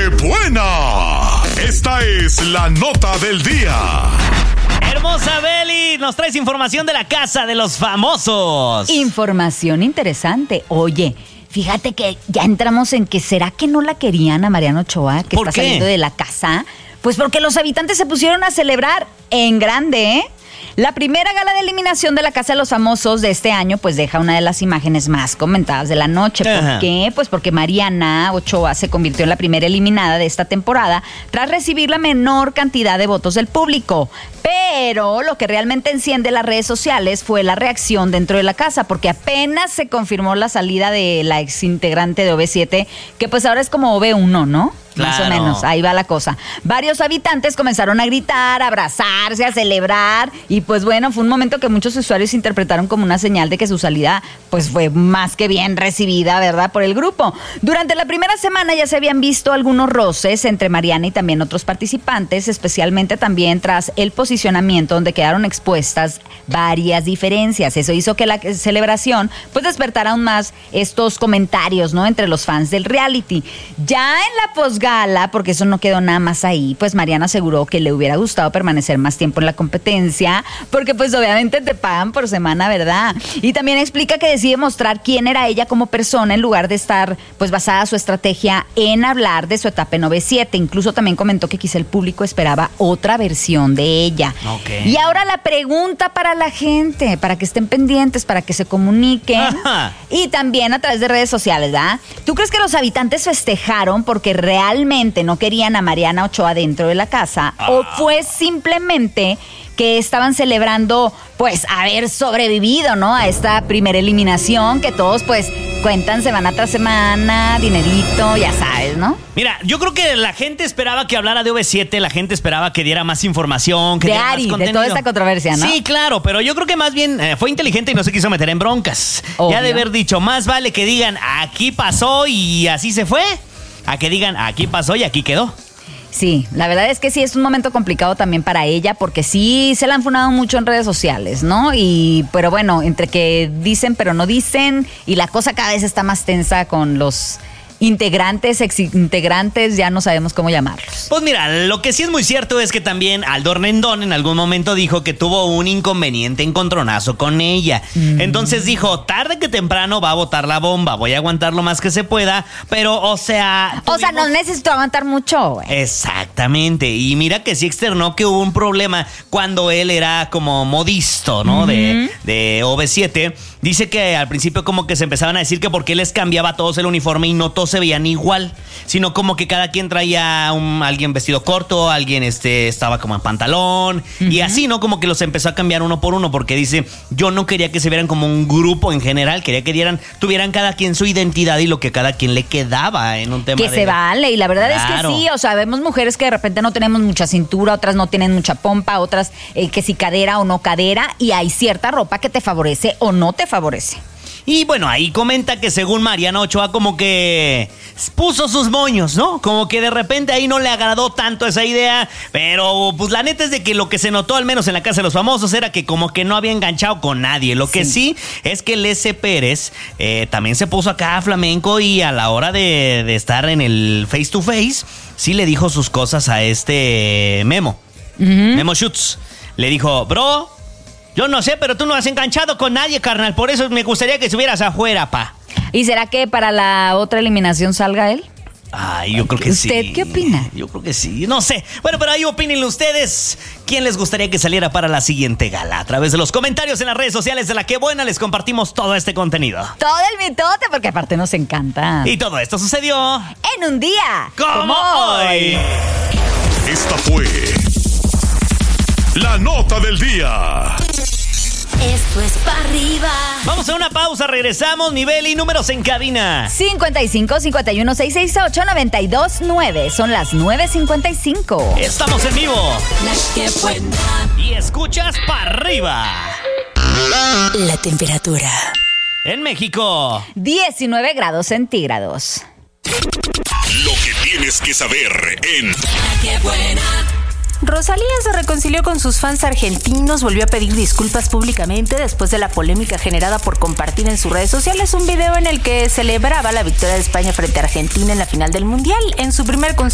¡Qué buena! Esta es la nota del día. Hermosa Beli, nos traes información de la casa de los famosos. Información interesante. Oye, fíjate que ya entramos en que ¿será que no la querían a Mariana Ochoa, que ¿Por está qué? saliendo de la casa? Pues porque los habitantes se pusieron a celebrar en grande, ¿eh? La primera gala de eliminación de la Casa de los Famosos de este año pues deja una de las imágenes más comentadas de la noche. ¿Por qué? Pues porque Mariana Ochoa se convirtió en la primera eliminada de esta temporada tras recibir la menor cantidad de votos del público. Pero lo que realmente enciende las redes sociales fue la reacción dentro de la casa, porque apenas se confirmó la salida de la exintegrante de OV7, que pues ahora es como OV1, ¿no? Claro. Más o menos, ahí va la cosa. Varios habitantes comenzaron a gritar, a abrazarse, a celebrar y pues bueno, fue un momento que muchos usuarios interpretaron como una señal de que su salida pues fue más que bien recibida, ¿verdad? Por el grupo. Durante la primera semana ya se habían visto algunos roces entre Mariana y también otros participantes, especialmente también tras el posicionamiento donde quedaron expuestas varias diferencias. Eso hizo que la celebración pues despertara aún más estos comentarios, ¿no? Entre los fans del reality. Ya en la posgala, porque eso no quedó nada más ahí, pues Mariana aseguró que le hubiera gustado permanecer más tiempo en la competencia, porque pues obviamente te pagan por semana, ¿verdad? Y también explica que decide mostrar quién era ella como persona en lugar de estar pues basada su estrategia en hablar de su etapa en OV7. Incluso también comentó que quizá el público esperaba otra versión de ella. Okay. Y ahora la pregunta para la gente, para que estén pendientes, para que se comuniquen. Ajá. Y también a través de redes sociales, ¿verdad? ¿Tú crees que los habitantes festejaron porque realmente no querían a Mariana Ochoa dentro de la casa? ¿O fue simplemente que estaban celebrando pues haber sobrevivido, ¿no? A esta primera eliminación, que todos pues cuentan semana tras semana, dinerito, ya sabes, ¿no? Mira, yo creo que la gente esperaba que hablara de OV7, la gente esperaba que diera más información, que De diera Ari, más contenido. de toda esta controversia, ¿no? Sí, claro, pero yo creo que más bien fue inteligente y no se quiso meter en broncas. Obvio. Ya de haber dicho, más vale que digan, aquí pasó y así se fue, a que digan, aquí pasó y aquí quedó. Sí, la verdad es que sí, es un momento complicado también para ella, porque sí se la han funado mucho en redes sociales, ¿no? Pero bueno, entre que dicen pero no dicen, y la cosa cada vez está más tensa con los integrantes, exintegrantes, ya no sabemos cómo llamarlos. Pues mira, lo que sí es muy cierto es que también Aldo Rendón en algún momento dijo que tuvo un inconveniente encontronazo con ella. Entonces dijo, tarde que temprano va a botar la bomba, voy a aguantar lo más que se pueda, pero o sea... No necesito aguantar mucho, güey. Exactamente, y mira que sí externó que hubo un problema cuando él era como modisto, ¿no? De OV7. Dice que al principio como que se empezaban a decir que porque les cambiaba a todos el uniforme y no todos se veían igual, sino como que cada quien traía alguien vestido corto, alguien estaba como en pantalón, y así, ¿no? Como que los empezó a cambiar uno por uno, porque dice, yo no quería que se vieran como un grupo en general, quería que tuvieran cada quien su identidad y lo que cada quien le quedaba en un tema que se vale, y la verdad Claro. es que sí, o sea, vemos mujeres que de repente no tenemos mucha cintura, otras no tienen mucha pompa, otras que si cadera o no cadera, y hay cierta ropa que te favorece o no te favorece. Y bueno, ahí comenta que según Mariana Ochoa como que puso sus moños, ¿no? Como que de repente ahí no le agradó tanto esa idea, pero pues la neta es de que lo que se notó al menos en la Casa de los Famosos era que como que no había enganchado con nadie. Lo que sí es que Lece Pérez también se puso acá flamenco y a la hora de estar en el face to face, sí le dijo sus cosas a Memo. Memo Schutz. Le dijo, bro, yo no sé, pero tú no has enganchado con nadie, carnal. Por eso me gustaría que estuvieras afuera, pa. ¿Y será que para la otra eliminación salga él? Ay, yo creo que sí. ¿Usted qué opina? Yo creo que sí. No sé. Bueno, pero ahí opinen ustedes. ¿Quién les gustaría que saliera para la siguiente gala? A través de los comentarios en las redes sociales de La Qué Buena les compartimos todo este contenido. Todo el mitote, porque aparte nos encanta. Y todo esto sucedió En un día como hoy. Esta fue la nota del día. Esto es pa' arriba. Vamos a una pausa, regresamos. Nivel y números en cabina. 55 51 668 929. Son las 9:55. Estamos en vivo. La que buena. Y escuchas para arriba. La temperatura. En México. 19 grados centígrados. Lo que tienes que saber en La que buena. Rosalía se reconcilió con sus fans argentinos, volvió a pedir disculpas públicamente después de la polémica generada por compartir en sus redes sociales un video en el que celebraba la victoria de España frente a Argentina en la final del Mundial. En su primer concierto